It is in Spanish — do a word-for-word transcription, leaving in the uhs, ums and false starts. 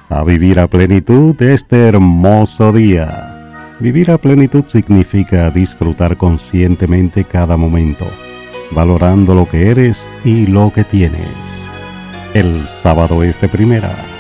a vivir a plenitud este hermoso día. Vivir a plenitud significa disfrutar conscientemente cada momento, valorando lo que eres y lo que tienes. El sábado es de primera.